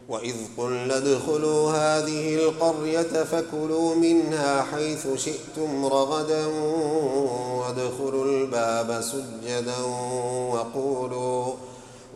وإذ قلنا ادخلوا هذه القرية فكلوا منها حيث شئتم رغدا وادخلوا الباب سجدا